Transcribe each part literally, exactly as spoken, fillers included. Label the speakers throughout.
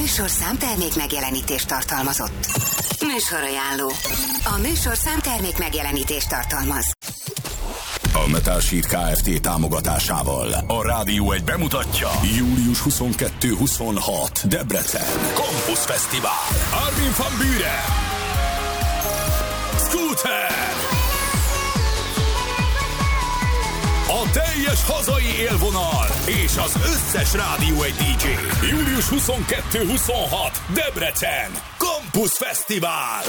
Speaker 1: műsorszám termék megjelenítést tartalmazott. Műsorajánló. A műsorszám termék megjelenítést tartalmaz.
Speaker 2: A Metal Sheet Kft. Támogatásával a Rádió egy bemutatja július huszonkettő huszonhat Debrecen Campus Fesztivál. Armin van Buuren, Scooter, a teljes hazai élvonal és az összes Rádió egy dé dzsé. július huszonkettő huszonhat Debrecen Campus Fesztivál.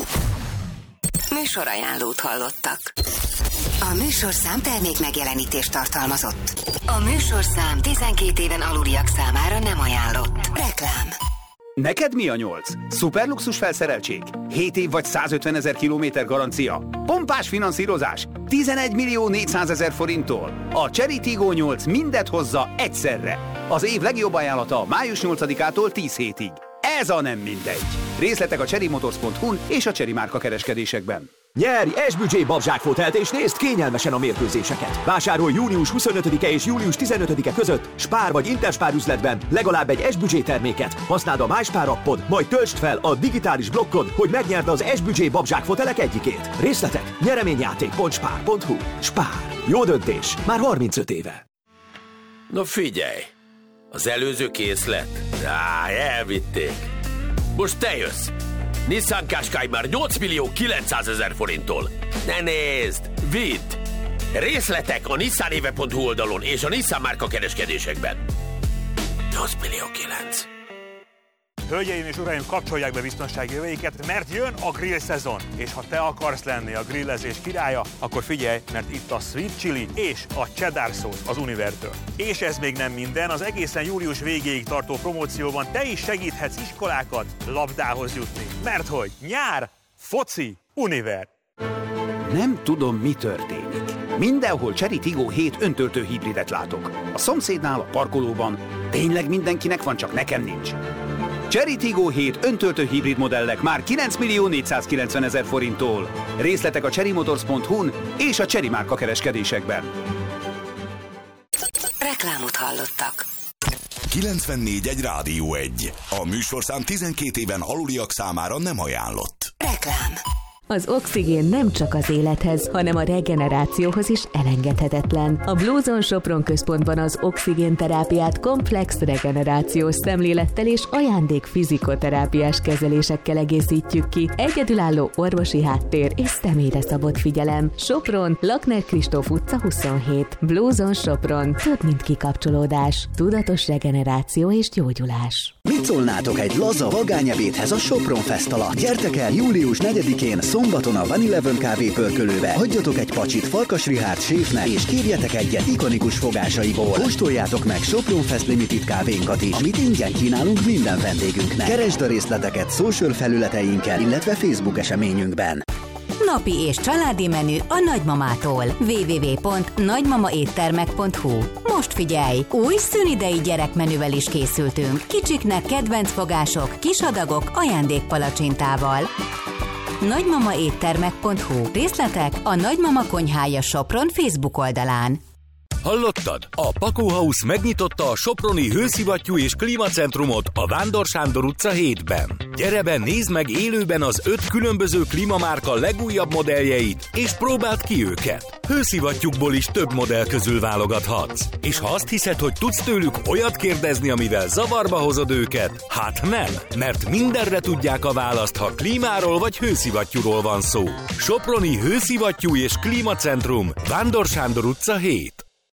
Speaker 1: Műsorajánlót hallottak. A műsorszám termék megjelenítést tartalmazott. A műsorszám tizenkét éven aluliak számára nem ajánlott. Reklám.
Speaker 3: Neked mi a nyolc? Szuperluxus felszereltség? hét év vagy százötvenezer kilométer garancia? Pompás finanszírozás? tizenegy millió négyszázezer forinttól? A Chery Tiggo nyolc mindet hozza egyszerre. Az év legjobb ajánlata május nyolcadikától tíz hétig. Ez a nem mindegy. Részletek a chery motors pont hu-n és a Chery márka kereskedésekben.
Speaker 4: Nyerj es-büdzsé babzsákfotelt és nézd kényelmesen a mérkőzéseket. Vásárolj június huszonötödike és július tizenötödike között Spár vagy Interspár üzletben legalább egy es-büdzsé terméket. Használd a MySpár appod, majd töltsd fel a digitális blokkod, hogy megnyerd az es-büdzsé babzsákfotelek egyikét. Részletek nyereményjáték pont spár pont hu. Spár. Jó döntés. Már harmincöt éve.
Speaker 5: Na figyelj! Az előző készlet? Á, elvitték. Most te jössz. Nissan Qashqai már nyolc millió kilencszázezer forinttól. Ne nézd, vidd! Részletek a nissanéve pont hu oldalon és a Nissan márka kereskedésekben. nyolc millió kilenc.
Speaker 6: Hölgyeim és uraim, kapcsolják be biztonsági öveiket, mert jön a grill szezon. És ha te akarsz lenni a grillezés királya, akkor figyelj, mert itt a sweet chili és a cheddar szósz az Univertől. És ez még nem minden, az egészen július végéig tartó promócióban te is segíthetsz iskolákat labdához jutni. Mert hogy nyár, foci, Univer.
Speaker 3: Nem tudom, mi történik. Mindenhol Chery Tiggo hét öntöltő hibridet látok. A szomszédnál, a parkolóban. Tényleg mindenkinek van, csak nekem nincs. Chery Tiggo hét öntöltő hibrid modellek már kilenc millió négyszázkilencvenezer forinttól. Részletek a chery motors pont hu-n és a Chery márka kereskedésekben.
Speaker 1: Reklámot hallottak.
Speaker 2: kilencvennégy egy Rádió egy. A műsorszám tizenkét éven aluliak számára nem ajánlott.
Speaker 1: Reklám.
Speaker 7: Az oxigén nem csak az élethez, hanem a regenerációhoz is elengedhetetlen. A Blue Zone Sopron központban az oxigénterápiát komplex regenerációs szemlélettel és ajándék fizikoterápiás kezelésekkel egészítjük ki. Egyedülálló orvosi háttér és személyre szabott figyelem. Sopron, Lakner Kristóf utca huszonhét. Blue Zone Sopron. Több, mint kikapcsolódás. Tudatos regeneráció és gyógyulás.
Speaker 8: Mit szólnátok egy laza vagányebédhez a Sopron Fest alatt? Gyertek el július negyedikén szombaton a Van Eleven kávé pörkölőbe, hagyjatok egy pacsit Farkas Richárd séfnek, és kérjetek egyet ikonikus fogásaiból. Kóstoljátok meg Sopron Fest Limited kávénkat is, amit ingyen kínálunk minden vendégünknek. Keresd a részleteket social felületeinken, illetve Facebook eseményünkben.
Speaker 9: Napi és családi menü a nagymamától. double-u double-u double-u pont nagymamaéttermek pont hu. Most figyelj! Új szünidei gyerekmenüvel is készültünk. Kicsiknek kedvenc fogások, kis adagok, ajándékpalacsintával. nagymamaéttermek pont hu. Részletek a Nagymama Konyhája Sopron Facebook oldalán.
Speaker 10: Hallottad? A Pakó House megnyitotta a soproni hőszivattyú és klímacentrumot a Vándor Sándor utca hétben. Gyere be, nézd meg élőben az öt különböző klímamárka legújabb modelljeit, és próbáld ki őket. Hőszivattyúkból is több modell közül válogathatsz. És ha azt hiszed, hogy tudsz tőlük olyat kérdezni, amivel zavarba hozod őket, hát nem, mert mindenre tudják a választ, ha klímáról vagy hőszivattyúról van szó. Soproni hőszivattyú és klímacentrum, Vándor Sándor utca hét.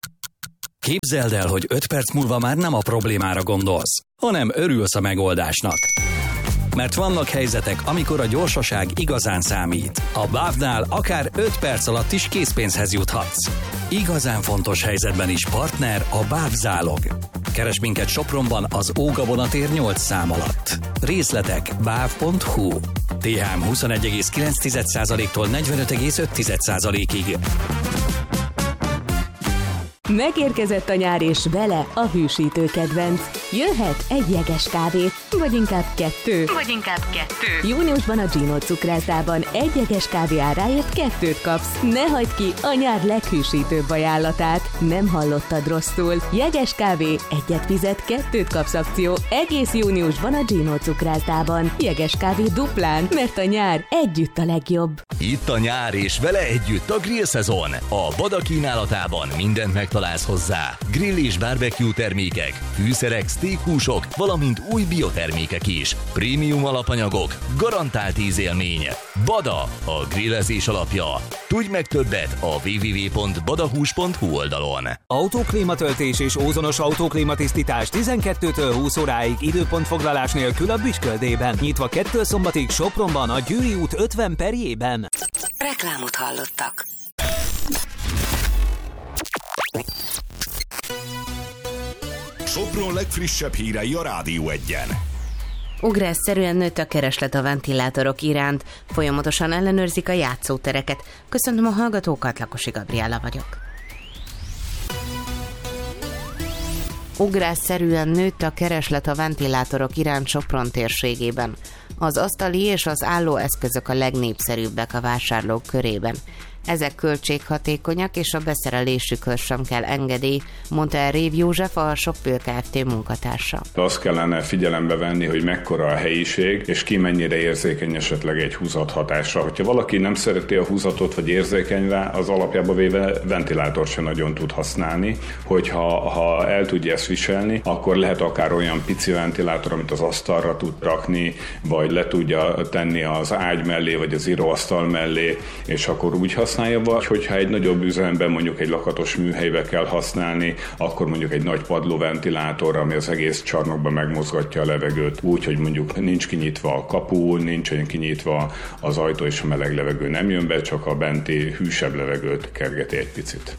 Speaker 11: Képzeld el, hogy öt perc múlva már nem a problémára gondolsz, hanem örülsz a megoldásnak. Mert vannak helyzetek, amikor a gyorsaság igazán számít. A bé á vé-nál akár öt perc alatt is készpénzhez juthatsz. Igazán fontos helyzetben is partner a bé á vé Zálog. Keresd minket Sopronban az Ógabonatér nyolc szám alatt. Részletek bé á vé pont hu. té há em huszonegy egész kilenc százaléktól negyvenöt egész öt százalékig.
Speaker 7: Megérkezett a nyár, és vele a hűsítő kedvenc. Jöhet egy jeges kávé, vagy inkább kettő.
Speaker 1: Vagy inkább kettő.
Speaker 7: Júniusban a Gino cukrászdában egy jeges kávé áráért kettőt kapsz. Ne hagyd ki a nyár leghűsítőbb ajánlatát. Nem hallottad rosszul. Jeges kávé, egyet fizet, kettőt kapsz akció. Egész júniusban a Gino cukrászdában. Jeges kávé duplán, mert a nyár együtt a legjobb.
Speaker 10: Itt a nyár, és vele együtt a grill szezon. A Bada kínálatában mindent megtalálsz hozzá. Grill és barbecue termékek, fűszerek, sztékhúsok, valamint új biotermékek is. Prémium alapanyagok, garantált ízélmény. Bada, a grillezés alapja. Tudj meg többet a double-u double-u double-u pont badahús pont hu oldalon.
Speaker 3: Autóklímatöltés és ózonos autóklímatisztítás tizenkettőtől húsz óráig időpontfoglalás nélkül a Büsköldében. Nyitva kettő szombatig Sopronban a Győri út ötven perjében.
Speaker 1: Reklámot hallottak.
Speaker 2: Sopron legfrissebb hírei a Rádió egyen.
Speaker 12: Ugrásszerűen nőtt a kereslet a ventilátorok iránt, folyamatosan ellenőrzik a játszótereket. Köszönöm a hallgatókat, Lakosi Gabriella vagyok. Ugrásszerűen nőtt a kereslet a ventilátorok iránt Sopron térségében. Az asztali és az álló eszközök a legnépszerűbbek a vásárlók körében. Ezek költséghatékonyak, és a beszerelésükhöz sem kell engedély, mondta el Rév József, a Shopwheel Kft. Munkatársa.
Speaker 13: Azt kellene figyelembe venni, hogy mekkora a helyiség, és ki mennyire érzékeny esetleg egy húzathatásra. Hogyha valaki nem szereti a húzatot, vagy érzékeny rá, az alapjában véve ventilátor sem nagyon tud használni. Hogyha ha el tudja ezt viselni, akkor lehet akár olyan pici ventilátor, amit az asztalra tud rakni, vagy le tudja tenni az ágy mellé, vagy az íróasztal mellé, és akkor úgy használni. Vagy hogyha egy nagyobb üzemben mondjuk egy lakatos műhelybe kell használni, akkor mondjuk egy nagy padlóventilátor, ami az egész csarnokban megmozgatja a levegőt, úgy, hogy mondjuk nincs kinyitva a kapu, nincsen kinyitva az ajtó, és a meleg levegő nem jön be, csak a benti hűsebb levegőt kergeti egy picit.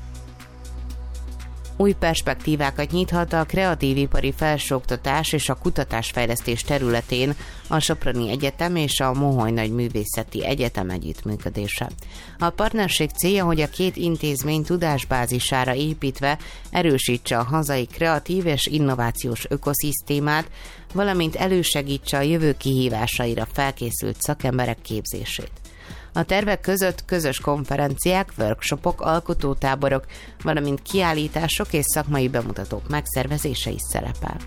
Speaker 12: Új perspektívákat nyithat a kreatív ipari felsőoktatás és a kutatásfejlesztés területén a Soproni Egyetem és a Moholy Nagy Művészeti Egyetem együttműködése. A partnerség célja, hogy a két intézmény tudásbázisára építve erősítse a hazai kreatív és innovációs ökoszisztémát, valamint elősegítse a jövő kihívásaira felkészült szakemberek képzését. A tervek között közös konferenciák, workshopok, alkotótáborok, valamint kiállítások és szakmai bemutatók megszervezése is szerepel.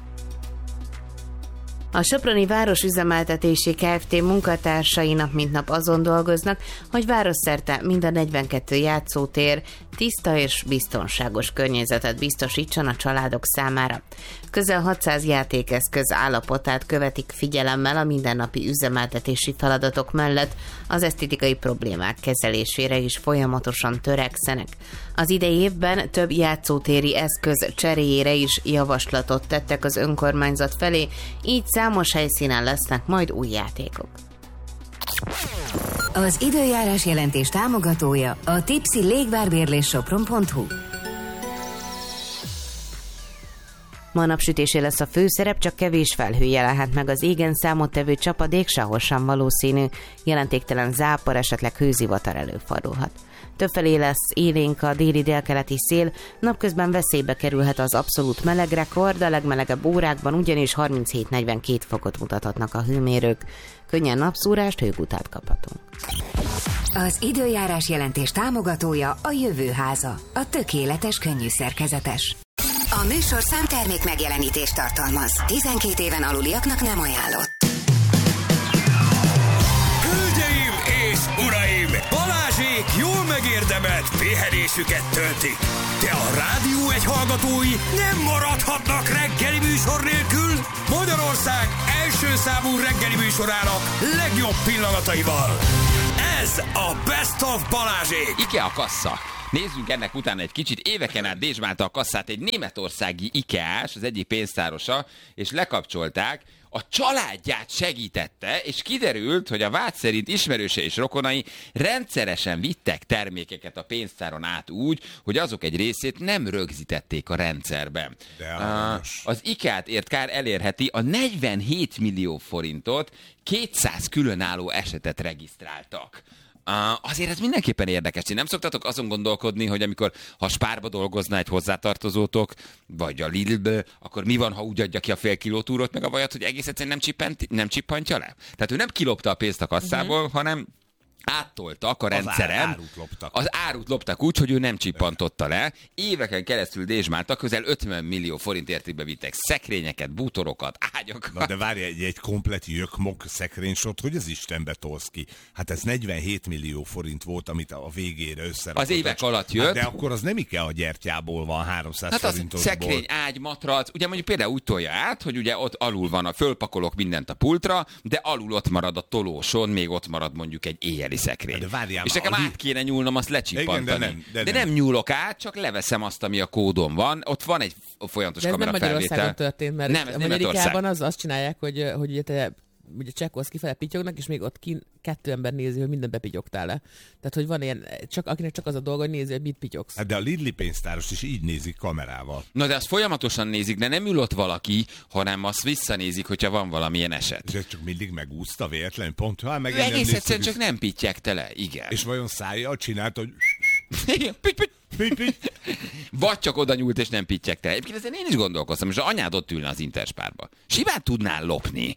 Speaker 12: A Soproni Városüzemeltetési Kft. Munkatársai nap mint nap azon dolgoznak, hogy városszerte mind a negyvenkettő játszótér tiszta és biztonságos környezetet biztosítson a családok számára. Közel hatszáz játékeszköz állapotát követik figyelemmel a mindennapi üzemeltetési feladatok mellett, az esztétikai problémák kezelésére is folyamatosan törekszenek. Az idei évben több játszótéri eszköz cseréjére is javaslatot tettek az önkormányzat felé, így számos helyszínen lesznek majd új játékok.
Speaker 1: Az időjárás jelentés támogatója a Tipsy légvárbérlés sopron pont hu.
Speaker 12: Ma napsütésé lesz a főszerep, csak kevés felhő jelenhet meg az égen, számottevő csapadék sehol sem valószínű, jelentéktelen zápor, esetleg hőzivatar előfordulhat. Többfelé lesz élénk a déli délkeleti szél, napközben veszélybe kerülhet az abszolút melegrekord, a legmelegebb órákban ugyanis harminchét-negyvenkét fokot mutathatnak a hőmérők. Könnyen napszúrást, hőgutát kaphatunk.
Speaker 1: Az időjárás jelentés támogatója a Jövőháza, a tökéletes könnyű szerkezetes. A műsorszám termék megjelenítést tartalmaz. tizenkét éven aluliaknak nem ajánlott.
Speaker 2: Hölgyeim és uraim! Balázsék jól megérdemelt pihenésüket töltik. De a Rádió egy hallgatói nem maradhatnak reggeli műsor nélkül. Magyarország első számú reggeli műsorának legjobb pillanataival. Ez a Best of Balázsék.
Speaker 14: IKEA kassa. Nézzünk ennek utána egy kicsit. Éveken át dézsmálta a kasszát egy németországi IKEA-s, az egyik pénztárosa, és lekapcsolták, a családját segítette, és kiderült, hogy a vád szerint ismerőse és rokonai rendszeresen vittek termékeket a pénztáron át úgy, hogy azok egy részét nem rögzítették a rendszerben. Uh, az IKEA-t ért kár elérheti a negyvenhét millió forintot, kétszáz különálló esetet regisztráltak. Uh, azért ez mindenképpen érdekes. Én nem szoktatok azon gondolkodni, hogy amikor ha Spárba dolgozna egy hozzátartozótok, vagy a Lidlbe, akkor mi van, ha úgy adja ki a fél kiló túrót meg a vajat, hogy egész egyszerűen nem, csippent, nem csippantja le? Tehát ő nem kilopta a pénzt a kasszából, uh-huh. hanem áttoltak a rendszeren. Az árut loptak. Az árut loptak úgy, hogy ő nem csippantotta le. Éveken keresztül dézsmáltak, közel ötven millió forint értékbe vittek szekrényeket, bútorokat, ágyakat.
Speaker 15: Na de várj, egy, egy komplet jökmok szekrénysort, hogy az Istenbe tolsz ki? Hát ez negyvenhét millió forint volt, amit a végére összerakott.
Speaker 14: Az évek alatt jött. Hát
Speaker 15: de akkor az nem IKEA gyertyából van háromszáz
Speaker 14: hát
Speaker 15: forintosból.
Speaker 14: Hát az szekrény, ágy, matrac, ugye mondjuk például úgy tolja át, hogy ugye ott alul van, a fölpakolok mindent a pultra, de alul ott marad a tolóson, még ott marad mondjuk egy éjjeli szekrény.
Speaker 15: Várjál,
Speaker 14: és nekem át kéne nyúlnom, azt lecsippantani.
Speaker 15: Igen, de nem, de
Speaker 14: de
Speaker 15: nem.
Speaker 14: nem nyúlok át, csak leveszem azt, ami a kódon van. Ott van egy folyamatos kamerafelvétel.
Speaker 16: De ez nem Magyarországon történt, mert
Speaker 14: nem, ez
Speaker 16: Amerikában az, azt csinálják, hogy, hogy ugye te ugye csekkolsz kifele pityognak, és még ott kin kettő ember nézi, hogy minden bepityogtál-e. Tehát, hogy van ilyen, csak, akinek csak az a dolga, hogy nézi, hogy mit pityogsz.
Speaker 15: Hát de a Lidli pénztárost is így nézik kamerával.
Speaker 14: Na de azt folyamatosan nézik, de nem ül ott valaki, hanem azt visszanézik, hogyha van valamilyen eset.
Speaker 15: És ez csak mindig megúszta véletlen, pont ha meg
Speaker 14: egész egyszerűen csak nem pittyegte le, igen.
Speaker 15: És vajon szájjal csinált, hogy...
Speaker 14: Igen, pitty, pitty. Pitty, pitty. Vagy csak oda nyúlt és nem pittyegte. Egyébként ezen én is gondolkoztam, és az anyád ott ülne az Interspárba. Simán tudnál lopni.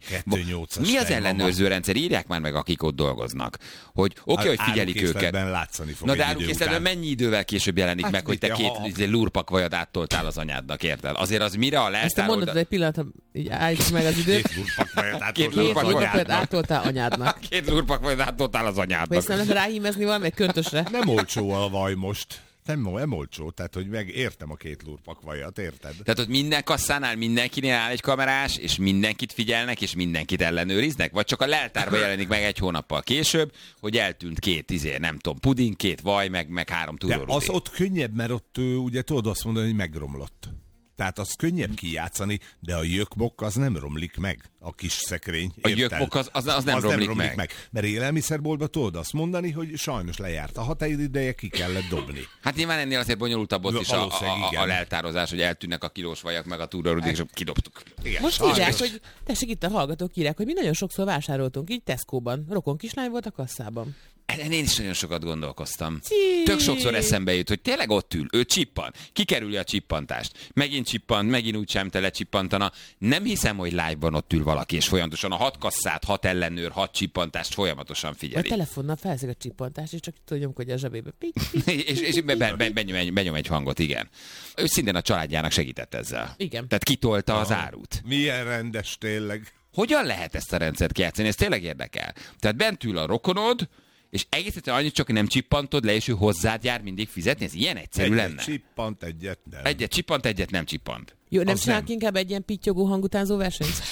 Speaker 14: Mi az ellenőrző rendszer? Írják már meg, akik ott dolgoznak. Hogy oké, okay, hogy figyelik őket.
Speaker 15: Látszani fog.
Speaker 14: Na de árukészletben mennyi idővel később jelenik hát meg, hogy te két ha... lurpak vajat áttoltál az anyádnak, érted? Azért az mire a leltárod...
Speaker 16: Ezt te mondod egy pillanat, így állíts meg az időt.
Speaker 15: Két lurpak vajat
Speaker 16: Két lurpak áttoltál anyádnak.
Speaker 14: Két lurpak vajat áttoltál az anyádnak.
Speaker 16: Hogy ezt nem lehet ráhímezni valamelyik köntösre?
Speaker 15: Nem olcsó a vaj most. Nem, nem olcsó, tehát hogy meg értem a két lurpak vajat, érted?
Speaker 14: Tehát ott minden kasszánál mindenkinél áll egy kamerás, és mindenkit figyelnek, és mindenkit ellenőriznek? Vagy csak a leltárba jelenik meg egy hónappal később, hogy eltűnt két, izé, nem tudom, puding, két vaj, meg, meg három túrórudé.
Speaker 15: De az ott könnyebb, mert ott ugye tudod azt mondani, hogy megromlott. Tehát az könnyebb kijátszani, de a jökmok az nem romlik meg, a kis szekrény.
Speaker 14: A jökmok az, az, az nem az romlik, nem romlik meg. meg.
Speaker 15: Mert élelmiszerboltba tudod azt mondani, hogy sajnos lejárt a határideje, ki kellett dobni.
Speaker 14: Hát nyilván ennél azért bonyolultabb ott is a, a, a, a leltározás, hogy eltűnnek a kilós vajak meg a túrórudék, és kidobtuk.
Speaker 16: Igen, most sajnos. Írják, hogy tessék, itt a hallgatók írják, hogy mi nagyon sokszor vásároltunk így Tesco-ban. Rokon kislány volt a kasszában.
Speaker 14: Én is nagyon sokat gondolkoztam. Cíí. Tök sokszor eszembe jut, hogy tényleg ott ül, ő csippan, kikerüli a csippantást. Megint csippant, megint úgy sem te lecsippantana. Nem hiszem, hogy live-ban ott ül valaki, és folyamatosan a hat kasszát, hat ellenőr, hat csippantást folyamatosan figyeli.
Speaker 16: A telefonnal felszeg a csippantást, és csak tudja nyomkodja a zsebébe.
Speaker 14: és és be, be, be, benyom, benyom egy hangot, igen. Ő szintén a családjának segített ezzel.
Speaker 16: Igen.
Speaker 14: Tehát kitolta az árut.
Speaker 15: Milyen rendes tényleg.
Speaker 14: Hogyan lehet ezt a rendszert kijátszani? Ez tényleg érdekel. Tehát bent ül a rokonod, és egész egyszerűen annyit csak nem csippantod le, és ő hozzád jár mindig fizetni? Ez ilyen egyszerű
Speaker 15: egyet
Speaker 14: lenne?
Speaker 15: Csippant, egyet nem.
Speaker 14: Egyet csippant, egyet nem csippant.
Speaker 16: Jó, nem csinálunk inkább egy ilyen pittyogó hangutánzó versenyt?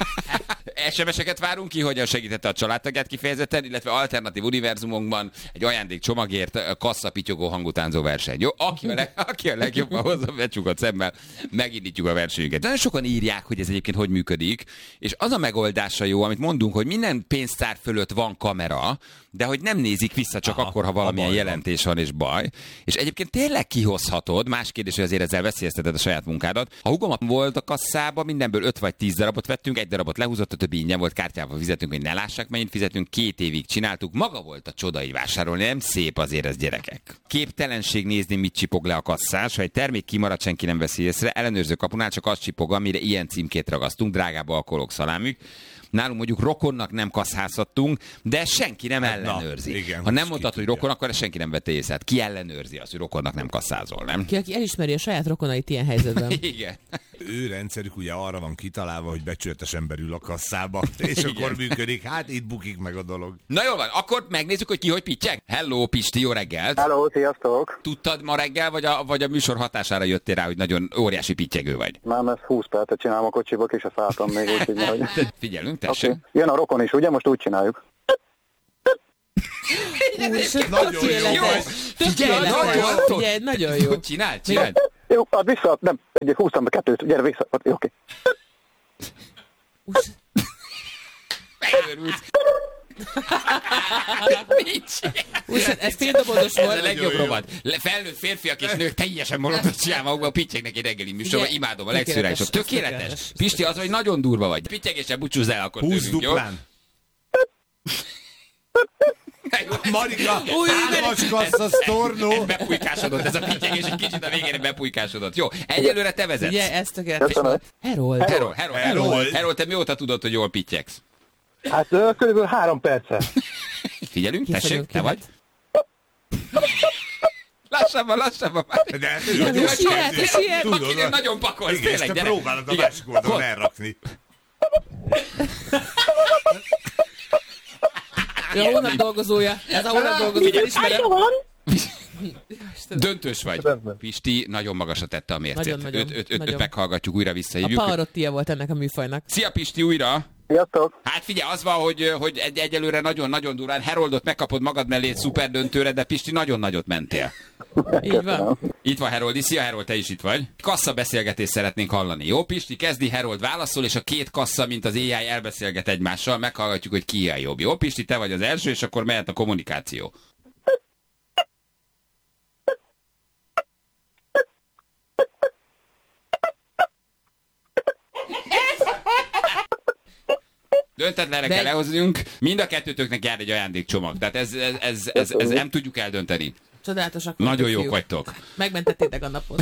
Speaker 14: es em es-eket várunk ki, hogyan segítette a családtagját kifejezetten, illetve alternatív univerzumunkban egy ajándékcsomagért kassa pittyogó hangutánzó verseny. Jó, aki a, leg, aki a legjobban hozza becsukott szemmel, megindítjuk a versenyünket. Nagyon sokan írják, hogy ez egyébként hogy működik, és az a megoldása jó, amit mondunk, hogy minden pénztár fölött van kamera, de hogy nem nézik vissza csak Aha, akkor, ha valamilyen jelentés van és baj. És egyébként tényleg kihozhatod, más kérdés, hogy azért ezzel veszélyezteted a saját munkádat. A húgom volt a kasszában, mindenből öt vagy tíz darabot vettünk, egy darabot lehúzott, a többi ingyen volt, kártyával fizetünk, hogy ne lássák, mennyit fizetünk, két évig csináltuk. Maga volt a csodai vásárolni, nem szép azért ez, gyerekek. Képtelenség nézni, mit csipog le a kasszás, ha egy termék kimarad, senki nem veszi észre, ellenőrző kapunál csak azt csipog, amire ilyen címkét ragasztunk, drágább alkoholok, szalámik. Nálunk mondjuk rokonnak nem kasszázhattunk, de senki nem ellenőrzi. Na, igen, ha nem mondtad, hogy rokon, akkor senki nem vette észre. Hát ki ellenőrzi azt, hogy rokonnak nem kasszázol, nem?
Speaker 16: Ki, aki elismeri a saját rokonait ilyen helyzetben.
Speaker 14: Igen.
Speaker 15: Ő rendszerük ugye arra van kitalálva, hogy becsületesen belül a kasszába, és akkor működik. Hát itt bukik meg a dolog.
Speaker 14: Na jól van, akkor megnézzük, hogy ki hogy pittyeg. Hello, Pisti, jó reggelt!
Speaker 17: Hello, sziasztok!
Speaker 14: Tudtad ma reggel, vagy a, vagy a műsor hatására jöttél rá, hogy nagyon óriási pittyegő vagy?
Speaker 17: Nem, ezt húsz percet csinálom a kocsiba, és a szálltam még úgy, hogy...
Speaker 14: Figyelünk, tessék. Okay.
Speaker 17: Jön a rokon is, ugye? Most úgy csináljuk.
Speaker 15: Nagyon jó.
Speaker 14: Figyelj,
Speaker 16: nagyon, nagyon jó.
Speaker 14: Csináld, csináld.
Speaker 17: Jó, add vissza, nem, egy húztam be kettőt, gyere vissza, oké. Okay.
Speaker 14: Megörülsz. Nincs.
Speaker 16: Ez féldobodos volt.
Speaker 14: Ez a legjobb rovat. Felnőtt férfiak és nők teljesen molottot csinálva, magukban pittyegnek egy reggeli műsorban. Imádom a legszürálisabb. Tökéletes. Pisti, az, hogy nagyon durva vagy. Pittyegésen búcsúzzál, akkor
Speaker 15: húsz duplán. Marika, hármas kassa, sztornó.
Speaker 14: Ez bepulykásodott, ez a pittyegés egy kicsit a végére bepulykásodott. Jó, egyelőre te vezetsz.
Speaker 16: Ugye, ez tökéletes. Herold.
Speaker 14: Herold, Herold, Herold. Herold, te mióta tudod, hogy jól pittyegsz?
Speaker 17: Hát körülbelül három perccel.
Speaker 14: Figyelünk, tessék, te vagy? Lassabban, lassabban.
Speaker 15: De
Speaker 16: siet, siet.
Speaker 14: Tudod, nagyon pakolsz,
Speaker 15: igen,
Speaker 14: tényleg,
Speaker 15: te próbálod a másik oldalon elrakni.
Speaker 16: A hónap dolgozója. Ez a hónap dolgozója, ismerem.
Speaker 14: Döntős vagy. Pisti nagyon magasra tette a mércét.
Speaker 16: Nagyon, nagyon,
Speaker 14: öt, öt, öt,
Speaker 16: nagyon.
Speaker 14: öt meghallgatjuk, újra visszahívjuk.
Speaker 16: A Pavarottia volt ennek a műfajnak.
Speaker 14: Szia Pisti, újra!
Speaker 17: Sziasztok!
Speaker 14: Hát figyelj, az van, hogy, hogy egy, egyelőre nagyon-nagyon durán Heroldot megkapod magad mellé egy szuper döntőre, de Pisti nagyon nagyot mentél.
Speaker 16: Így van.
Speaker 14: Itt van Heroldi. Szia Herold, te is itt vagy. Kassa beszélgetést szeretnénk hallani. Jó, Pisti, kezdi, Herold válaszol, és a két kassa, mint az á i elbeszélget egymással, meghallgatjuk, hogy ki a jobb. Jó, Pisti, te vagy az első, és akkor mehet a kommunikáció. Döntetlenre kell lehoznunk, mind a kettőtöknek jár egy ajándékcsomag. Tehát ez, ez, ez, ez, ez nem tudjuk eldönteni.
Speaker 16: Csodálatosak.
Speaker 14: Nagyon jók vagytok.
Speaker 16: Megmentettétek a napot.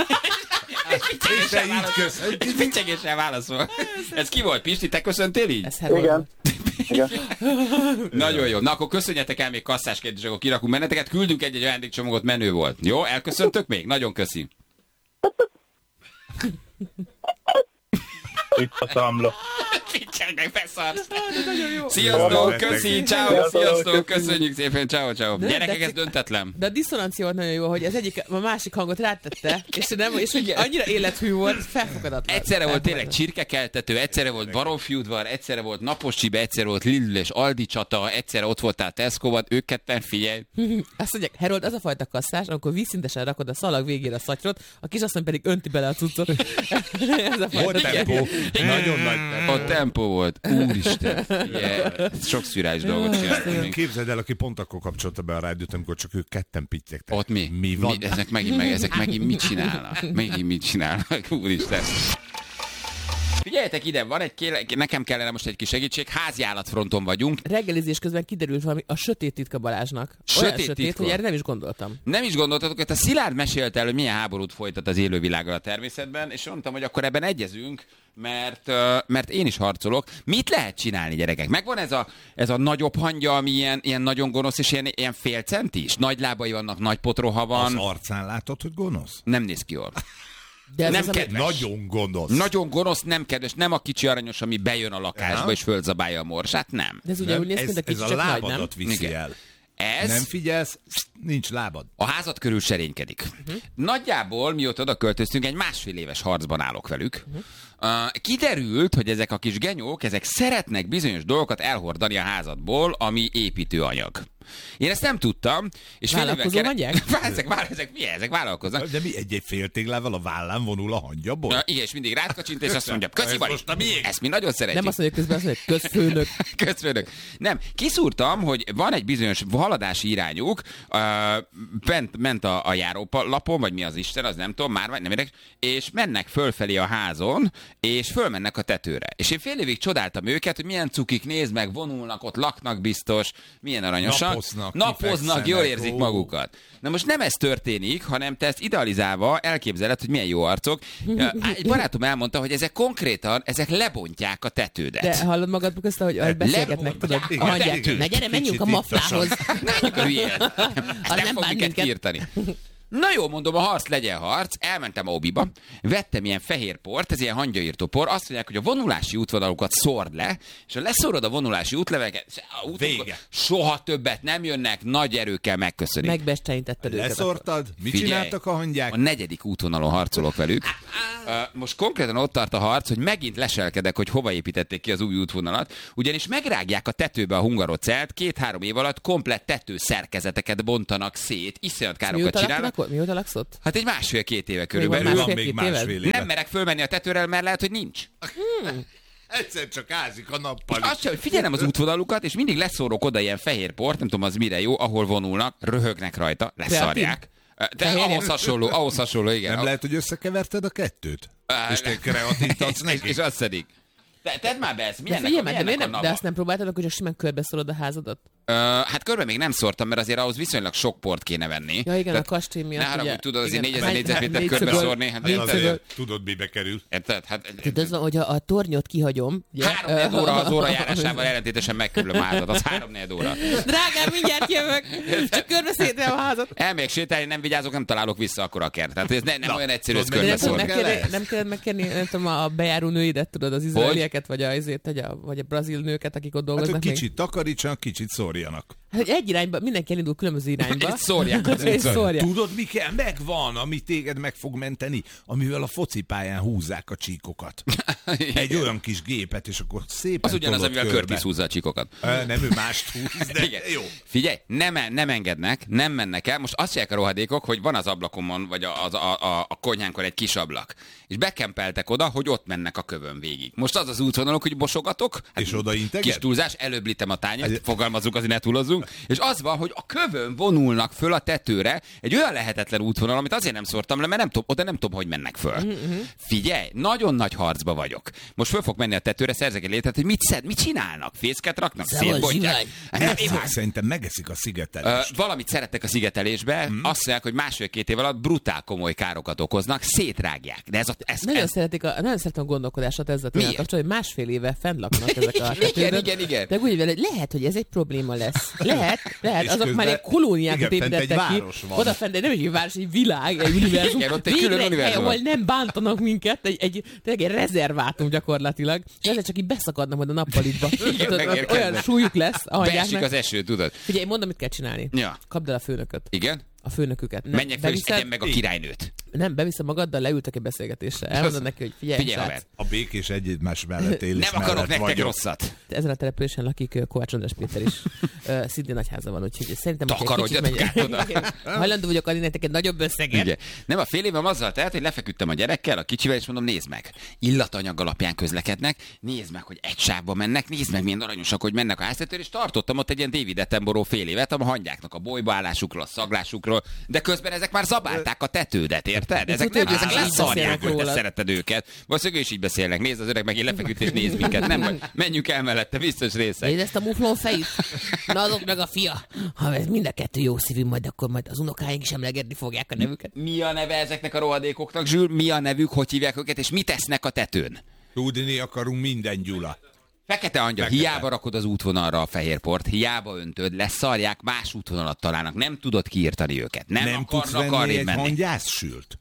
Speaker 14: Picsegéssel válaszol. Ez ki volt, Pisti? Te köszöntél így?
Speaker 16: Ez Herold.
Speaker 17: Igen. Igen.
Speaker 14: Nagyon jó. Na akkor köszönjetek el még kasszás kérdés, akkor kirakunk benneteket. Küldünk egy-egy ajándékcsomagot, menő volt. Jó, elköszöntök még? Nagyon köszi.
Speaker 18: Itt a számla.
Speaker 14: Picsegnek, beszarsz. Sziasztok, köszi, ciao, sziasztok, köszönjük szépen, ciao, ciao. Gyerekek, ez döntetlen.
Speaker 16: De a diszonancia volt nagyon jó, hogy az egyik, a másik hangot rátette, és, nem, és hogy annyira élethű volt, felfogadatlan.
Speaker 14: Egyszerre volt tényleg csirkekeltető, egyszerre volt baromfiudvar, egyszerre volt napos csibe, egyszerre volt Lidl és Aldi csata, egyszerre ott voltál Tesco-ban, ők ketten, figyelj.
Speaker 16: Azt mondják, Herold, az a fajta kasszás, amikor vízszintesen rakod a szalag végére a szatyrot, a kisasszony pedig önti bele a cuccot. Ez a fajta
Speaker 15: tempó. Nagyon nagy tempó.
Speaker 14: A tempó volt. Úristen. Yeah. Sok szürális dolgot csináltunk.
Speaker 15: Képzeld el, aki pont akkor kapcsolta be a rádiót, amikor csak ők ketten pittyegtek.
Speaker 14: Ott mi?
Speaker 15: Mi van?
Speaker 14: Mi? Ezek, megint, meg, ezek megint mit csinálnak? Megint mit csinálnak? Úristen. Figyeljetek ide, van egy kéle, nekem kellene most egy kis segítség, háziállatfronton vagyunk.
Speaker 16: Reggelizés közben kiderült valami a sötét titka Balázsnak.
Speaker 14: Sötét
Speaker 16: Olyan sötét,
Speaker 14: titka?
Speaker 16: hogy erre nem is gondoltam.
Speaker 14: Nem is gondoltatok, hogy a Szilárd mesélte el, hogy milyen háborút folytat az élővilággal a természetben, és mondtam, hogy akkor ebben egyezünk, mert, mert én is harcolok. Mit lehet csinálni, gyerekek? Megvan ez a, ez a nagyobb hangya, ami ilyen, ilyen nagyon gonosz, és ilyen, ilyen fél centis? Nagy lábai vannak, nagy potroha van.
Speaker 15: Az arcán látod, hogy gonosz?
Speaker 14: Nem néz ki jól.
Speaker 16: De
Speaker 14: nem kedves.
Speaker 15: Nagyon gonosz.
Speaker 14: Nagyon gonosz, nem kedves, nem a kicsi aranyos, ami bejön a lakásba, ja, és fölzabálja a morsát, nem.
Speaker 16: De ez ugye úgy néz ki, mint a kicsi,
Speaker 15: ez
Speaker 16: csak
Speaker 15: a
Speaker 16: nagy,
Speaker 15: lábadat
Speaker 16: nem?
Speaker 15: viszi
Speaker 14: Igen.
Speaker 15: el.
Speaker 14: Ez...
Speaker 15: Nem figyelsz, nincs lábad.
Speaker 14: A házad körül serénykedik. Uh-huh. Nagyjából, mióta oda költöztünk, egy másfél éves harcban állok velük. Uh-huh. Uh, kiderült, hogy ezek a kis genyók, ezek szeretnek bizonyos dolgokat elhordani a házadból, ami építőanyag. Én ezt nem tudtam. És
Speaker 16: vállalkozó kere... mondják?
Speaker 14: ezek, vál... ezek mi? Ezek vállalkoznak.
Speaker 15: De mi egy-egy féltéglával a vállán vonul a hangyaból?
Speaker 14: Uh, igen, és mindig rákacsint, és azt mondja, köszi Bali, ezt mi nagyon szeretjük.
Speaker 16: Nem azt mondja közben, azt mondja, közfőnök.
Speaker 14: Közfőnök. Nem, kiszúrtam, hogy van egy bizonyos haladási irányuk, uh, bent, ment a, a járólapon, vagy mi az Isten, az nem tudom, már vagy nem érdekes, és mennek fölfelé a házon, és fölmennek a tetőre. És én fél évig csodáltam őket, hogy milyen cukik, nézd meg, vonulnak, ott laknak biztos, milyen aranyosan.
Speaker 15: Napoznak,
Speaker 14: napoznak, jól érzik
Speaker 15: ó.
Speaker 14: magukat. Na most nem ez történik, hanem te ezt idealizálva elképzeled, hogy milyen jó arcok. Egy barátom elmondta, hogy ezek konkrétan, ezek lebontják a tetődet.
Speaker 16: De hallod magad közt, hogy ahogy beszélgetnek, tudod, a hangyák. Na gyere, menjünk a maflához.
Speaker 14: Nem hülyén. Nem fog minket kiirtani. Na jó, mondom, a harc legyen harc, elmentem a Obiba, vettem ilyen fehér port, ez ilyen hangyaírtó por, azt mondják, hogy a vonulási útvonalukat szórd le, és ha leszórod a vonulási útleveket, soha többet nem jönnek, nagy erőkkel megköszönik.
Speaker 16: Megbesteinítetted őket.
Speaker 15: Leszórtad? Mit
Speaker 14: Figyelj,
Speaker 15: csináltak a hangyák?
Speaker 14: A negyedik útvonalon harcolok velük. Most konkrétan ott tart a harc, hogy megint leselkedek, hogy hova építették ki az új útvonalat, ugyanis megrágják a tetőbe a hungarocelt, két-három év alatt komplett tető szerkezeteket bontanak szét, iszonyat károkat csinálnak.
Speaker 16: Mióta laksz ott?
Speaker 14: Hát egy másfél-két éve körülbelül.
Speaker 15: Van még másfél éve.
Speaker 14: Nem merek fölmenni a tetőre, mert lehet, hogy nincs.
Speaker 16: Hmm.
Speaker 15: Egyszer csak ázik a nappal.
Speaker 14: Azt sem, hogy figyelem az útvonalukat, és mindig leszórok oda ilyen fehér port, nem tudom az mire jó, ahol vonulnak, röhögnek rajta, leszarják. De ahhoz hasonló, ahhoz hasonló, igen.
Speaker 15: Nem lehet, hogy összekeverted a kettőt? És te kreatív adsz neki?
Speaker 14: És azt szedik. Te, tedd már be ezt, milyennek,
Speaker 16: de,
Speaker 14: milyennek
Speaker 16: de,
Speaker 14: a
Speaker 16: nem,
Speaker 14: nava?
Speaker 16: de azt nem próbáltad, hogy csak simán körbeszorod a házadat?
Speaker 14: Ö, hát körbe még nem szórtam, mert azért ahhoz viszonylag sok port kéne venni.
Speaker 16: Ja igen, Tehát, a kastély miatt.
Speaker 14: Ne haragudj, tudod, azért
Speaker 16: igen,
Speaker 14: négyezer négyzetméter körbe szórni. Hát
Speaker 15: azért, tudod, mibe kerül.
Speaker 14: Érted? Hát,
Speaker 16: tudod, az van, hogy a, a tornyot kihagyom.
Speaker 14: Három óra az óra járásával ellentétesen megkerül a házat. Az három óra.
Speaker 16: Drágám, mindjárt jövök. Csak körbe szétrem a házat.
Speaker 14: Elmegyek sétálni, nem vigyázok, nem találok vissza akkor a kert. Tehát ez ne, nem
Speaker 15: Na,
Speaker 14: olyan egyszerű, ez
Speaker 16: körbe
Speaker 14: szórni.
Speaker 16: Nem kellett megkérni, nem tudom, a bejáró nőidet, tudod, az izraelieket, vagy a, vagy a, vagy a brazil nőket, akik ott dolgoznak.
Speaker 15: Hát, kicsit takarítsanak, kicsit szórjanak.
Speaker 16: Hát egy irányba, mindenki elindul különböző irányba.
Speaker 14: Egy szórják.
Speaker 16: szórják.
Speaker 15: Tudod, mi kell? Megvan, ami téged meg fog menteni, amivel a focipályán húzzák a csíkokat. Egy olyan kis gépet, és akkor szépen
Speaker 14: az ugyanaz, amivel Curtis húzza a csíkokat.
Speaker 15: E, nem, ő mást húz, de igen. Jó.
Speaker 14: Figyelj, nem, nem engednek, nem mennek el. Most azt mondják a rohadékok, hogy van az ablakomon, vagy a, a, a, a konyhánkon egy kis ablak. És bekempeltek oda, hogy ott mennek a kövön végig. Most az az útvonalok, hogy bosogatok. Hát
Speaker 15: és oda integed?
Speaker 14: Kis túlzás, előbb litem a tányért, fogalmazunk, azért ne túlozzunk. És az van, hogy a kövön vonulnak föl a tetőre egy olyan lehetetlen útvonal, amit azért nem szórtam le, mert nem tudom, oda nem tudom, hogy mennek föl. Mm-hmm. Figyelj, nagyon nagy harcba vagyok. Most föl fog menni a tetőre, szerzek egy létet, hogy mit szed, mit csinálnak? Fészket raknak? Szétbontják?
Speaker 15: Szerintem megeszik a szigetelést.
Speaker 14: Uh, valamit szerettek a szigetelésbe, mm. azt mondják, hogy másfél-két év alatt brutál komoly károkat okoznak, szétrágják. De ez a, ez,
Speaker 16: nagyon,
Speaker 14: ez...
Speaker 16: szeretik a, nagyon szeretem a gondolkodását ezzel tényleg kapcsolatban, hogy másfél éve fennlaknak ezek a tetőrök.
Speaker 14: Igen, igen, igen.
Speaker 16: De úgy vele, lehet, hogy ez egy probléma lesz. Lehet, lehet, azok közben, már egy kolóniákat építettek ki. Oda fent, nem egy város, egy világ, egy univerzum.
Speaker 14: Igen, ott egy külön univerzum.
Speaker 16: Ahol nem bántanak minket, egy, egy, egy, egy rezervátum gyakorlatilag. És ezzel csak így beszakadnak majd a nappalitba. Olyan súlyuk lesz a hangyáknak.
Speaker 14: Beesik az eső, tudod.
Speaker 16: Figyelj, mondom, mit kell csinálni.
Speaker 14: Ja.
Speaker 16: Kapd el a főnököt.
Speaker 14: Igen?
Speaker 16: A főnöküket. Nem.
Speaker 14: Menjek fel, és tegyen meg a királynőt.
Speaker 16: Nem, beviszem magaddal, leültek egy beszélgetésre. Elmondod neki, hogy figyelj,
Speaker 14: figyelj haver.
Speaker 15: A békés egymás mellett élés.
Speaker 14: Nem akarok nektek
Speaker 15: vagyok.
Speaker 14: rosszat.
Speaker 16: Ezen a településen lakik Kovács András Péter is. uh, szintén nagyháza van, úgyhogy szerintem, hogy egy kicsit megy... hajlandó vagyok adni nektek egy nagyobb összeget.
Speaker 14: Igen. Nem, a fél évem azzal telt, hogy lefeküdtem a gyerekkel, a kicsivel, és mondom, nézd meg. Illatanyag alapján közlekednek, nézd meg, hogy egy sávba mennek, nézd meg, milyen aranyosak, hogy mennek a háztetőre, és tartottam ott egy ilyen David Attenborough fél évet, a hangyáknak a bolyba állásukról, a szaglásukról, de közben ezek már zabálták a tetődet, érted? Ezek nem ezek leszarják, hogy te szereted őket. Valószínűleg is így beszélnek. Nézd, az öreg meg én lefeküdt és nézd minket. Nem, menjünk el mellette, biztos részek.
Speaker 16: Nézd ezt a muflon fejét? Na azok meg a fia. Ha ez mind a kettő jó szívű, majd akkor majd az unokáink is emlegetni fogják a nevüket.
Speaker 14: Mi a neve ezeknek a rohadékoknak, Zsül? Mi a nevük, hogy hívják őket, és mit tesznek a tetőn?
Speaker 15: Tudni akarunk minden, Gyula.
Speaker 14: Fekete angyal, Fekete. Hiába rakod az útvonalra a fehérport, hiába öntöd, leszarják, más útvonalat találnak, nem tudod kiírtani őket. Nem,
Speaker 15: nem
Speaker 14: akarnak
Speaker 15: tudsz venni egy
Speaker 14: menni.
Speaker 15: hangyászsült?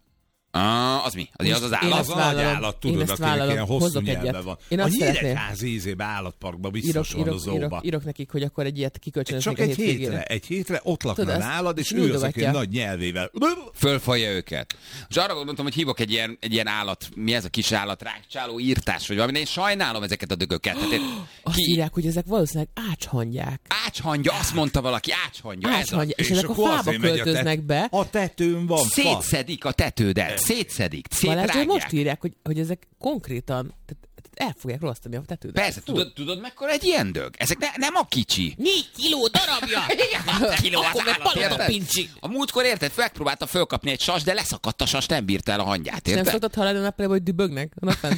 Speaker 14: Ah, az mi? Az, az az állat?
Speaker 15: Az a nagy állat, tudod, akinek ilyen hosszú nyelve van.
Speaker 16: Én
Speaker 15: a Nyíregyházi ízébe állatparkban biztos
Speaker 16: írok,
Speaker 15: van a zóba.
Speaker 16: Írok, írok nekik, hogy akkor egy ilyet kikölcsönöznek
Speaker 15: Csak
Speaker 16: a
Speaker 15: egy hétre, egy hétre ott lakna nálad, és ő az, aki nagy nyelvével.
Speaker 14: Fölfalja őket. És arra gondoltam, hogy hívok egy ilyen, egy ilyen állat, mi ez a kis állat, rákcsáló írtás, vagy valami, én sajnálom ezeket a dögöket. Hát én,
Speaker 16: azt ki... írják, hogy ezek valószínűleg ácshangyák.
Speaker 14: Ácshangya, azt mondta valaki, ácshangya.
Speaker 16: Ácshangya, és, és ezek a fába költöznek be.
Speaker 15: A tetőn van fa.
Speaker 14: Szétszedik a tetődet, szétszedik.
Speaker 16: Balázs, most írják, hogy, hogy ezek konkrétan tehát el fogják rossztani a tetőt.
Speaker 14: Persze, tudod, tudod mekkora egy ilyen dög? Ezek ne, nem a kicsi.
Speaker 16: Négy kiló darabja!
Speaker 14: Igen, kiló
Speaker 16: akkor meg palota pincsi.
Speaker 14: A múltkor érted, megpróbálta fölkapni egy sas, de leszakadt a sas, nem bírta el a hangyát, érted?
Speaker 16: Nem szoktad hallani a nappalában, hogy dübögnek?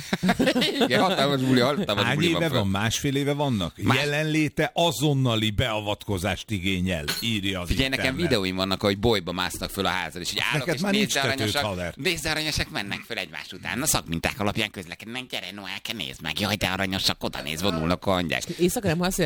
Speaker 14: Igen, hatalmas buli, hatalmas
Speaker 15: Hány
Speaker 14: buli
Speaker 15: éve
Speaker 14: van,
Speaker 15: van? Másfél éve vannak? Más... Jelenléte azonnali beavatkozást igényel, írja az
Speaker 14: Figyelj,
Speaker 15: internet.
Speaker 14: nekem videóim vannak, hogy bolyba másznak föl a házal, és így állok,
Speaker 15: neked
Speaker 14: és
Speaker 15: már nincs
Speaker 14: nézzaranyosak, nézzaranyosak mennek föl egymás után. A szakminták alapján közlekednek, gyere Noelke, nézd meg, jaj, de aranyosak, oda néz, vonulnak a hangyák.
Speaker 16: Éjszaka nem hallasz, hogy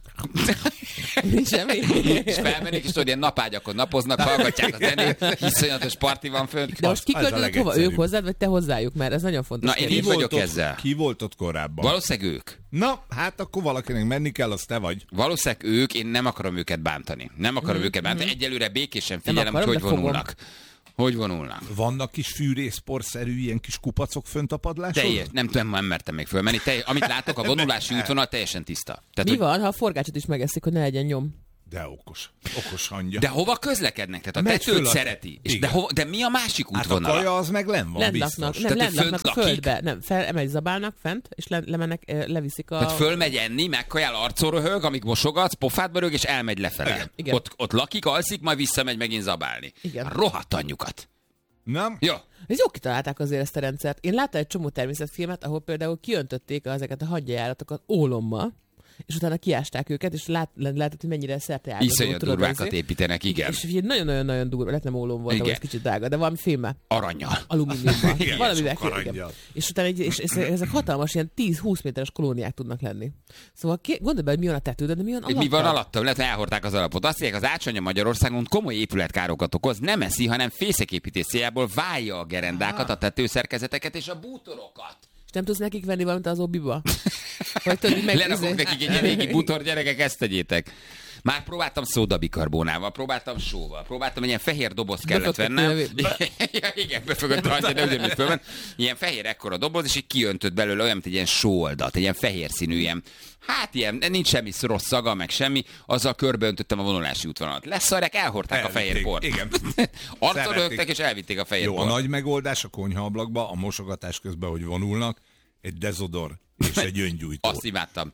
Speaker 16: nincs semmi.
Speaker 14: És felmennék, és tudod, ilyen napágyakon napoznak, hallgatják a zenét, iszonyatos parti van fönt.
Speaker 16: De most kiköltözött hova? Ők hozzád, vagy te hozzájuk? Mert ez nagyon fontos.
Speaker 14: Na, én így vagyok
Speaker 15: ott,
Speaker 14: ezzel.
Speaker 15: Ki volt ott korábban?
Speaker 14: Valószínűleg ők.
Speaker 15: Na, hát akkor valakinek menni kell, az te vagy.
Speaker 14: Valószínűleg ők, én nem akarom őket bántani. Nem akarom mm, őket bántani. Mm. Egyelőre békésen figyelem, akarom, hogy hogy vonulnak. Hogy vonulnak?
Speaker 15: Vannak kis fűrészporszerű ilyen kis kupacok fönt a padláson?
Speaker 14: Teljes, nem tudom, nem mertem még fölmenni. Teljes, amit látok, a vonulási útvonal teljesen tiszta.
Speaker 16: Tehát, mi hogy... van, ha a forgácsot is megeszik, hogy ne legyen nyom?
Speaker 15: De okos. Okos hangya.
Speaker 14: De hova közlekednek? Tehát a Megy tetőt a... szereti. És de, hova, de mi a másik útvonal?
Speaker 15: Hát a kaja az meg len van,
Speaker 16: biztos. Nem,
Speaker 14: lent
Speaker 16: laknak a földbe. Nem, felemegy zabálnak fent, és le, lemennek, leviszik a...
Speaker 14: Tehát fölmegy enni, megkajál, arcon röhög, amíg mosogatsz, pofádba rög, és elmegy lefele.
Speaker 16: Igen. Igen.
Speaker 14: Ott, ott lakik, alszik, majd visszamegy megint zabálni.
Speaker 16: Igen.
Speaker 14: Rohadt anyjukat.
Speaker 15: Nem?
Speaker 14: Jó.
Speaker 16: Ez jó kitalálták azért ezt a rendszert. Én láttam egy csomó természetfilmet, ahol például kiöntötték ezeket a hangyajáratokat ólommal, és utána kiásták őket, és lát, lehetett, hogy mennyire szerte ágazó.
Speaker 14: Iszonyat durvákat építenek, igen.
Speaker 16: És, és nagyon-nagyon durva, lehet nem ólom volt, ez kicsit drága, de valami fémmel.
Speaker 14: Aranyjal.
Speaker 16: Alumíniumban. Valamivel aranyjal. És utána egy, és, és ezek hatalmas, ilyen tíz-húsz méteres kolóniák tudnak lenni. Szóval gondolj be, hogy mi van a tetődön, de mi van alatta?
Speaker 14: Mi van alatta? Lehet, hogy elhordták az alapot. Azt mondják, az ácsonya Magyarországon komoly épületkárokat okoz, nem eszi, hanem fészeképítés céljából válja a gerendákat, a tetőszerkezeteket és a bútorokat.
Speaker 16: És nem tudsz nekik venni valamit az obiba? Vagy tudod, meg...
Speaker 14: Lerakok nekik egy régi bútor, gyerekek, ezt tegyétek. Már próbáltam szódabikarbónával, próbáltam sóval, próbáltam, egy ilyen fehér doboz kellett vennem. Ja, igen, befögött rajta, de ugyanúgy fölben. Ilyen fehér ekkora doboz, és így kiöntött belőle olyan, mint egy ilyen sóoldat, egy ilyen fehér színű, ilyen, hát ilyen, nincs semmi rossz szaga, meg semmi, azzal körbeöntöttem a vonulási útvonalat. Leszarják, elhordták elvitték, a fehér port. Igen. Arcon rögtek, és elvitték a fehér
Speaker 15: Jó,
Speaker 14: port.
Speaker 15: A nagy megoldás a konyhaablakba, a mosogatás közben, hogy vonulnak, egy dezodor és egy öngyújtó.
Speaker 14: Azt imádtam.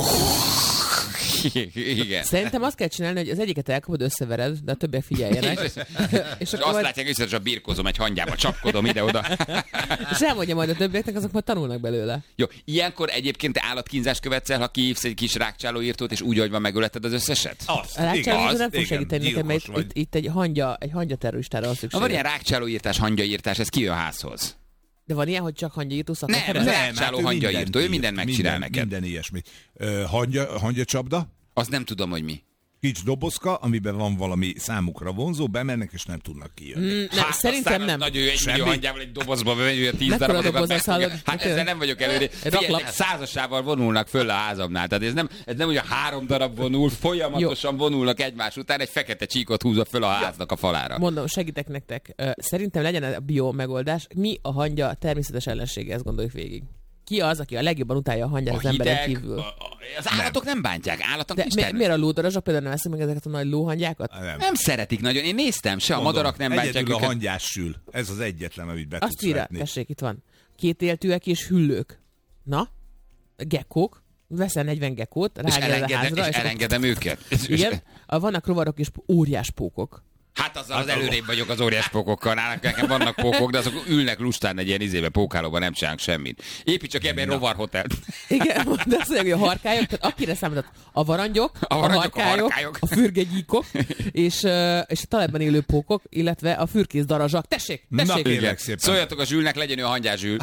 Speaker 14: Igen.
Speaker 16: Szerintem azt kell csinálni, hogy az egyiket elkapod, összevered, de a többiek figyeljenek.
Speaker 14: és, és azt majd... látják, hogy a birkózom egy hangyába, csapkodom ide-oda.
Speaker 16: És elmondja majd a többieknek, azok majd tanulnak belőle.
Speaker 14: Jó, ilyenkor egyébként állatkínzást követsz el, ha kihívsz egy kis rákcsálóírtót, és úgy, hogy van megöleted az összeset?
Speaker 16: Azt, a rákcsálóírtó nem fog segíteni nekem, mert itt, itt egy hangya, egy hangya terroristára van szükség.
Speaker 14: Ha van ilyen rákcsálóírtás, hangyaírtás, ez kijön házhoz.
Speaker 16: De van ilyen, hogy csak hangyaírtó szakma?
Speaker 14: Nem, nem, rákcsáló hangyaírtó, ő mindent megcsinál
Speaker 15: minden,
Speaker 14: neked.
Speaker 15: Minden ilyesmit. Uh, hangya, hangyacsapda?
Speaker 14: Azt nem tudom, hogy mi.
Speaker 15: Kicsi dobozka, amiben van valami számukra vonzó, bemennek és nem tudnak kijönni.
Speaker 16: Mm, nem, hát, szerintem nem.
Speaker 14: Nagy ő egy millió hangyával egy dobozba bemegy, tíz darabokat megfogja. Hát ezzel nem vagyok előre. Százasával vonulnak föl a házamnál. Tehát ez nem, ez nem ugye három darab vonul, folyamatosan Jó. vonulnak egymás után, egy fekete csíkot húzza föl a háznak a falára.
Speaker 16: Mondom, segítek nektek. Szerintem legyen a bio megoldás. Mi a hangya természetes ellensége, ezt gondoljuk végig. Ki az, aki a legjobban utálja a hangyát az emberen kívül?
Speaker 14: A, a, az állatok nem, nem bántják, állatok nincs
Speaker 16: mi, Miért a lódarazsok például nem eszik meg ezeket a nagy lóhangyákat?
Speaker 14: Nem. nem szeretik nagyon, én néztem, se Mondom, a madarak nem bántják
Speaker 15: őket.
Speaker 14: Egyedül
Speaker 15: a hangyás sül. Ez az egyetlen, amit be
Speaker 16: Azt
Speaker 15: tudsz
Speaker 16: írja,
Speaker 15: vetni.
Speaker 16: tessék, itt van. Kétéltőek és hüllők. Na? Gekkók. Veszel negyven gekkót, rágel a házra.
Speaker 14: És elengedem őket.
Speaker 16: Igen. Vannak rovarok és óriás pókok.
Speaker 14: Hát azzal az előrébb vagyok az óriás pókokkal. Nálunk nekem vannak pókok, de azok ülnek lustán egy ilyen izébe, pókálóban, nem csinálnak semmit. Épp csak ebben rovarhotel.
Speaker 16: Igen, de azt mondja, hogy a harkályok, tehát akire számított a varangyok, a, a, varangyok, harkályok, a, harkályok. a fürgegyíkok, és, és a talajban élő pókok, illetve a fürkész darazsak. Tessék, tessék!
Speaker 15: Na, kérlek szépen.
Speaker 14: Szóljatok a Zsülnek, legyen ő a hangyás Zsül.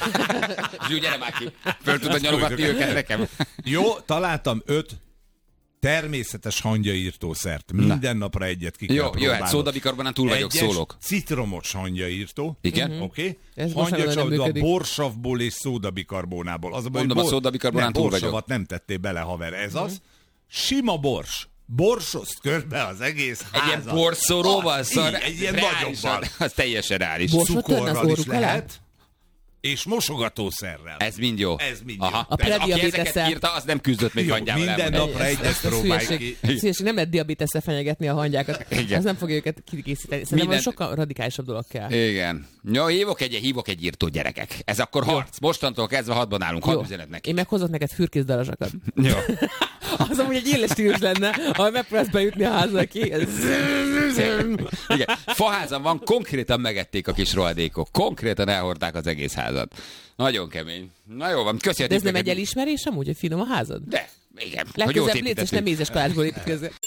Speaker 14: Zsül, gyere már ki. Föl tudod nyalogatni őket nekem.
Speaker 15: Jó, találtam öt természetes hangyaírtószert. Minden napra egyet ki kell
Speaker 14: Jó,
Speaker 15: próbálnod.
Speaker 14: jöhet, szódabikarbonán túl vagyok,
Speaker 15: Egyes
Speaker 14: szólok.
Speaker 15: citromos hangyaírtó.
Speaker 14: Igen.
Speaker 15: Uh-huh. Oké.
Speaker 16: Okay.
Speaker 15: Hangyacsapda borsavból és szódabikarbónából. Az a baj,
Speaker 14: Mondom,
Speaker 15: bor...
Speaker 14: a szódabikarbonán túl vagyok.
Speaker 15: Borsavat nem tettél bele, haver. Ez uh-huh. az. Sima bors. Borsoszt körbe az egész házat.
Speaker 14: Egy ilyen borszoróval, szar...
Speaker 15: Egy ilyen nagyobban.
Speaker 14: Az teljesen reális.
Speaker 15: Cukorral is lehet. És mosogatószerrel.
Speaker 14: Ez mind jó.
Speaker 15: Ez mind
Speaker 14: Aha.
Speaker 15: jó.
Speaker 16: A prediabétesszel
Speaker 14: írta, az nem küzdött még hangyával.
Speaker 15: Minden napra egyet próbálj ki.
Speaker 16: Szíveség, nem lehet diabétesszel fenyegetni a hangyákat. Ez nem fogja őket kikészíteni. Szerintem minden... sokkal radikálisabb dolog kell.
Speaker 14: Igen. Jó, hívok egy, hívok egy írtó, gyerekek. Ez akkor harc. Jó. Mostantól kezdve hadban állunk. Hadd üzenet neki.
Speaker 16: Én meghozok neked fürkész darazsakat.
Speaker 14: Jó.
Speaker 16: Az amúgy egy éles stílus lenne, ha megpróbálsz bejutni a házra ki.
Speaker 14: Igen. Faházam van, konkrétan megették a kis rohadékok. Konkrétan elhordták az egész házat. Nagyon kemény. Na jó van, köszönjük.
Speaker 16: De ez nem egy elismerés amúgy, hogy finom a házad?
Speaker 14: De, igen.
Speaker 16: Legközelebb létsz, és nem mézes kalásból építkezzél.